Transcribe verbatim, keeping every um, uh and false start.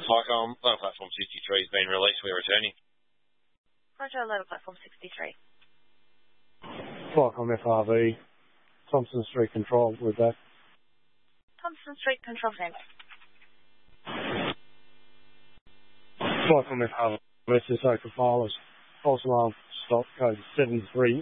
Lycom, lower platform sixty-three has been released. We're returning. Roger, lower platform sixty-three. Lycom F R V, Thompson Street Control, with that. Thompson Street Control Center. Lycom F R V, S S O for filers. False alarm stop code seven three